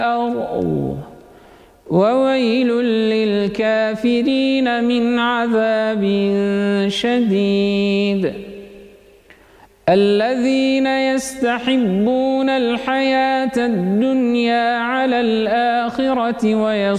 الأرض وويل للكافرين من عذاب شديد الذين يستحبون الحياة الدنيا على الآخرة